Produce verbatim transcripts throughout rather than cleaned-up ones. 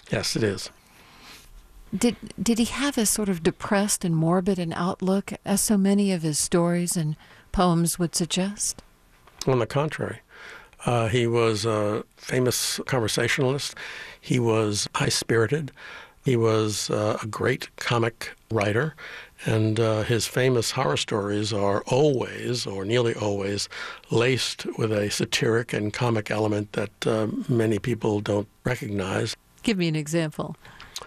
Yes, it is. Did did he have a sort of depressed and morbid an outlook, as so many of his stories and poems would suggest? On the contrary. Uh, he was a famous conversationalist. He was high-spirited. He was uh, a great comic writer. And uh, his famous horror stories are always, or nearly always, laced with a satiric and comic element that uh, many people don't recognize. Give me an example.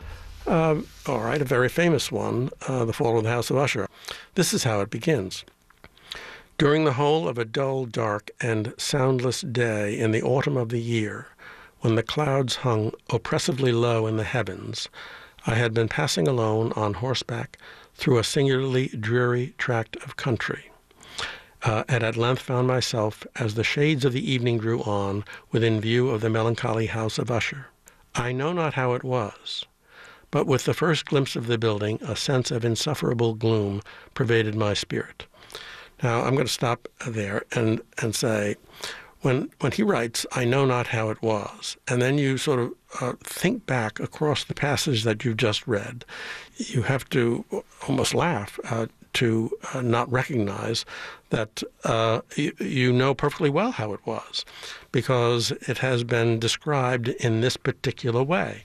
Uh, all right, a very famous one, uh, The Fall of the House of Usher. This is how it begins. During the whole of a dull, dark, and soundless day in the autumn of the year, when the clouds hung oppressively low in the heavens, I had been passing alone on horseback through a singularly dreary tract of country, uh, and at length found myself, as the shades of the evening drew on, within view of the melancholy house of Usher. I know not how it was, but with the first glimpse of the building, a sense of insufferable gloom pervaded my spirit. Now, I'm going to stop there and, and say, when when he writes, I know not how it was, and then you sort of uh, think back across the passage that you've just read, you have to almost laugh uh, to uh, not recognize that uh, you, you know perfectly well how it was, because it has been described in this particular way.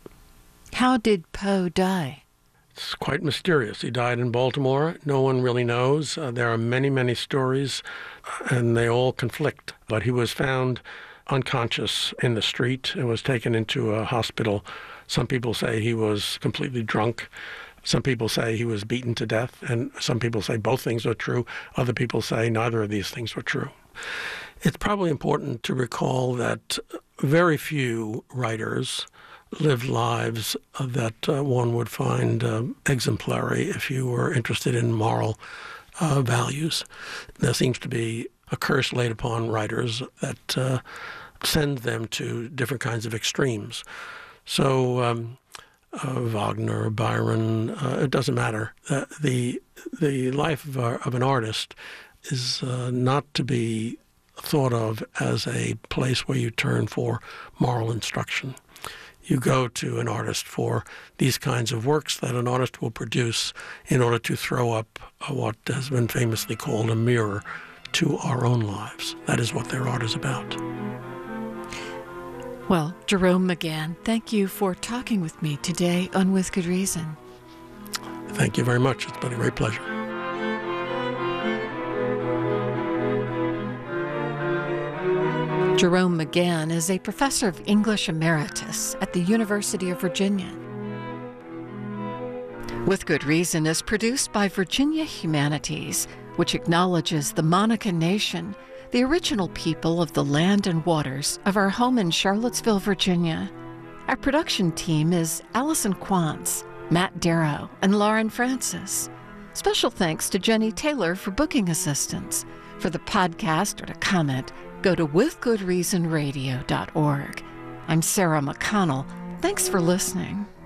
How did Poe die? It's quite mysterious. He died in Baltimore. No one really knows. Uh, there are many, many stories, uh, and they all conflict. But he was found unconscious in the street and was taken into a hospital. Some people say he was completely drunk. Some people say he was beaten to death, and some people say both things are true. Other people say neither of these things are true. It's probably important to recall that very few writers lived lives that uh, one would find uh, exemplary if you were interested in moral uh, values. There seems to be a curse laid upon writers that uh, send them to different kinds of extremes. So um, uh, Wagner, Byron, uh, it doesn't matter. Uh, the the life of, a, of an artist is uh, not to be thought of as a place where you turn for moral instruction. You go to an artist for these kinds of works that an artist will produce in order to throw up what has been famously called a mirror to our own lives. That is what their art is about. Well, Jerome McGann, thank you for talking with me today on With Good Reason. Thank you very much. It's been a great pleasure. Jerome McGann is a professor of English Emeritus at the University of Virginia. With Good Reason is produced by Virginia Humanities, which acknowledges the Monacan Nation, the original people of the land and waters of our home in Charlottesville, Virginia. Our production team is Allison Quantz, Matt Darrow, and Lauren Francis. Special thanks to Jenny Taylor for booking assistance. For the podcast or to comment, go to with good reason radio dot org. I'm Sarah McConnell. Thanks for listening.